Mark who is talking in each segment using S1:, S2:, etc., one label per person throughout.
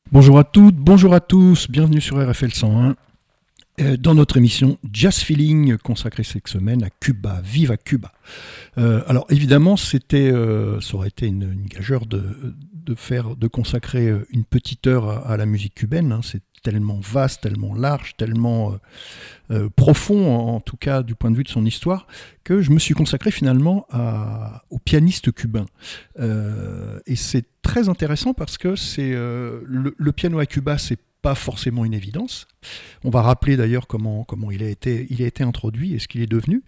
S1: Bonjour à toutes, bonjour à tous, bienvenue sur RFL 101 dans notre émission Jazz Feeling consacrée cette semaine à Cuba, vive à Cuba. Alors évidemment, ça aurait été une gageure de consacrer une petite heure à la musique cubaine. Hein. C'est tellement vaste, tellement large, tellement profond, en tout cas du point de vue de son histoire, que je me suis consacré finalement au pianiste cubain. Et c'est très intéressant parce que le piano à Cuba, c'est pas forcément une évidence. On va rappeler d'ailleurs comment il a été introduit et ce qu'il est devenu.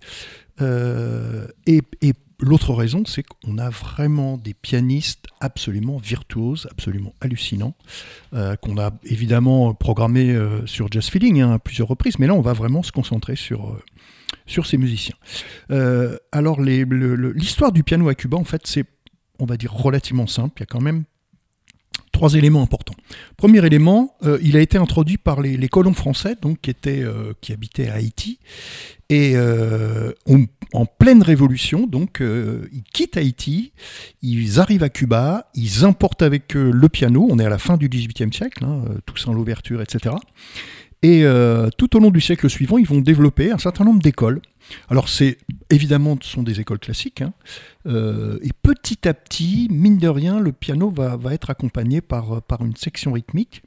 S1: Et l'autre raison, c'est qu'on a vraiment des pianistes absolument virtuoses, absolument hallucinants, qu'on a évidemment programmés sur Jazz Feeling à plusieurs reprises, mais là on va vraiment se concentrer sur ces musiciens. Alors l'histoire du piano à Cuba, en fait, c'est, on va dire, relativement simple. Il y a quand même trois éléments importants. Premier élément, il a été introduit par les colons français, donc qui habitaient à Haïti, et en pleine révolution, donc ils quittent Haïti, ils arrivent à Cuba, ils importent avec eux le piano. On est à la fin du XVIIIe siècle, hein, Toussaint Louverture, etc. Et tout au long du siècle suivant, ils vont développer un certain nombre d'écoles. Alors évidemment, ce sont des écoles classiques, hein, et petit à petit, mine de rien, le piano va être accompagné par une section rythmique,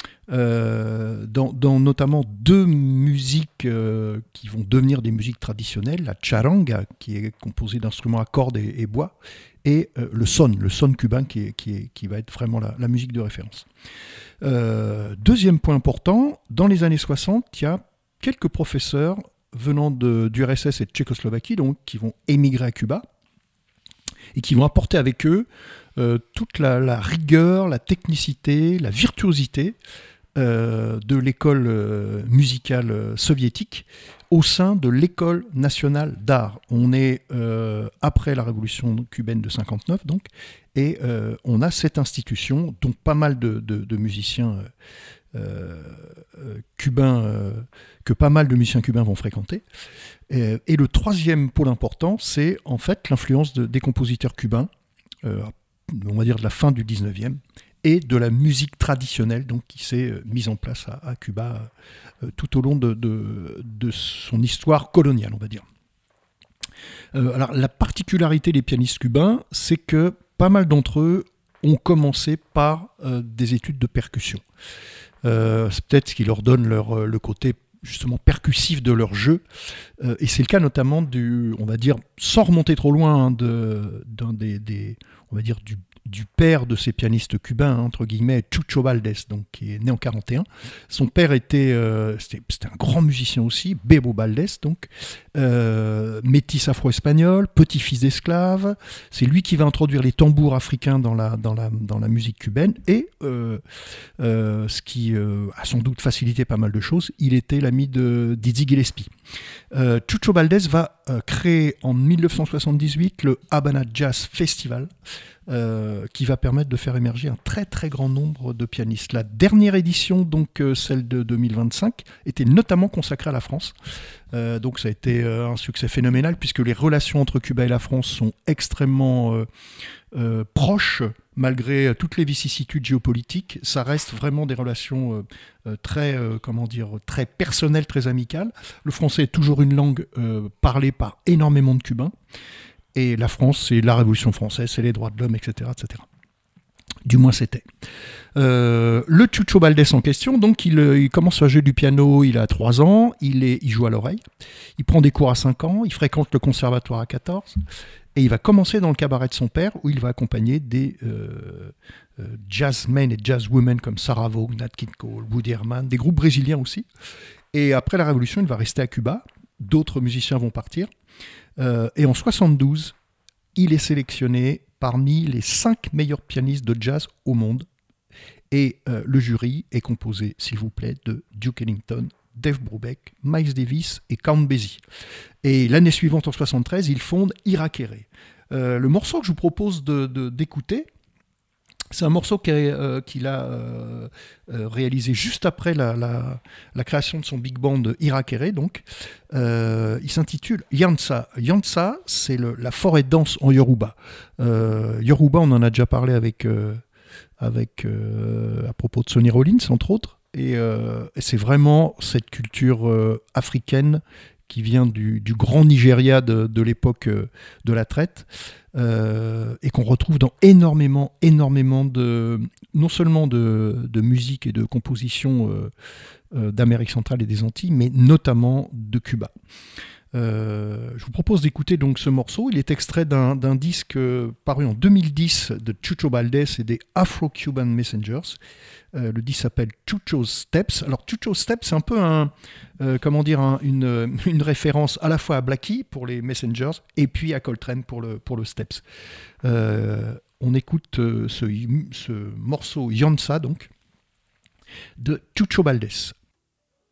S1: dans notamment deux musiques qui vont devenir des musiques traditionnelles, la charanga, qui est composée d'instruments à cordes et bois, et le son cubain qui va être vraiment la musique de référence. Deuxième point important, dans les années 60, il y a quelques professeurs venant du RSS et de Tchécoslovaquie, donc, qui vont émigrer à Cuba et qui vont apporter avec eux toute la rigueur, la technicité, la virtuosité de l'école musicale soviétique au sein de l'école nationale d'art. On est après la révolution cubaine de 59, donc, et on a cette institution dont pas mal de musiciens cubains, que pas mal de musiciens cubains vont fréquenter. Et le troisième pôle important, c'est en fait l'influence des compositeurs cubains, on va dire de la fin du 19e, et de la musique traditionnelle, donc, qui s'est mise en place à Cuba tout au long de son histoire coloniale, on va dire. Alors la particularité des pianistes cubains, c'est que pas mal d'entre eux ont commencé par des études de percussion. C'est peut-être ce qui leur donne le côté justement percussif de leur jeu, et c'est le cas notamment on va dire, sans remonter trop loin, hein, on va dire du père de ces pianistes cubains, entre guillemets, Chucho Valdés, donc, qui est né en 41. Son père c'était un grand musicien aussi, Bebo Valdés, donc, métis afro-espagnol, petit-fils d'esclave. C'est lui qui va introduire les tambours africains dans la musique cubaine, et ce qui a sans doute facilité pas mal de choses, il était l'ami de Dizzy Gillespie. Chucho Valdés va créer en 1978 le Habana Jazz Festival, qui va permettre de faire émerger un très très grand nombre de pianistes. La dernière édition, donc celle de 2025, était notamment consacrée à la France. Donc ça a été un succès phénoménal, puisque les relations entre Cuba et la France sont extrêmement proches, malgré toutes les vicissitudes géopolitiques. Ça reste vraiment des relations très personnelles, très amicales. Le français est toujours une langue parlée par énormément de Cubains. Et la France, c'est la Révolution française, c'est les droits de l'homme, etc., etc. Du moins, c'était. Le Chucho Valdés en question, donc, il commence à jouer du piano, il a 3 ans, il joue à l'oreille, il prend des cours à 5 ans, il fréquente le conservatoire à 14, et il va commencer dans le cabaret de son père, où il va accompagner des jazzmen et jazzwomen comme Sarah Vaughan, Nat King Cole, Woody Herman, des groupes brésiliens aussi. Et après la Révolution, il va rester à Cuba, d'autres musiciens vont partir. Et en 72, il est sélectionné parmi les 5 meilleurs pianistes de jazz au monde. Et le jury est composé, s'il vous plaît, de Duke Ellington, Dave Brubeck, Miles Davis et Count Basie. Et l'année suivante, en 73, il fonde Ira Kere. Le morceau que je vous propose d'écouter, c'est un morceau qu'il a réalisé juste après la création de son big band Ira Kere, donc. Il s'intitule Yansa. Yansa, c'est la forêt dense en Yoruba. Yoruba, on en a déjà parlé avec à propos de Sonny Rollins, entre autres. Et c'est vraiment cette culture africaine qui vient du grand Nigeria de l'époque de la traite, et qu'on retrouve dans énormément non seulement de musique et de composition d'Amérique centrale et des Antilles, mais notamment de Cuba. Je vous propose d'écouter donc ce morceau. Il est extrait d'un disque paru en 2010 de Chucho Valdés et des Afro-Cuban Messengers. Le disque s'appelle Chucho's Steps. Alors Chucho's Steps, c'est un peu une référence à la fois à Blackie pour les Messengers et puis à Coltrane pour le Steps. On écoute ce morceau Yansa donc de Chucho Valdés.